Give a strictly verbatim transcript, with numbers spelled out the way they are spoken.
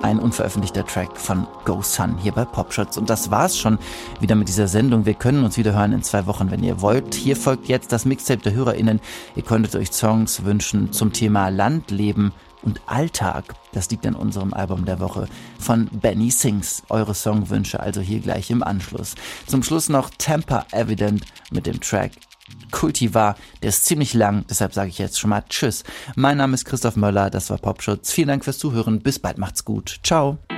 ein unveröffentlichter Track von Go Sun hier bei Popschutz. Und das war's schon wieder mit dieser Sendung. Wir können uns wieder hören in zwei Wochen, wenn ihr wollt. Hier folgt jetzt das Mixtape der HörerInnen. Ihr könntet euch Songs wünschen zum Thema Landleben und Alltag. Das liegt an unserem Album der Woche von Benny Sings. Eure Songwünsche also hier gleich im Anschluss. Zum Schluss noch Tampa Evident mit dem Track Cultivar. Der ist ziemlich lang, deshalb sage ich jetzt schon mal Tschüss. Mein Name ist Christoph Möller, das war Popschutz. Vielen Dank fürs Zuhören. Bis bald, macht's gut. Ciao.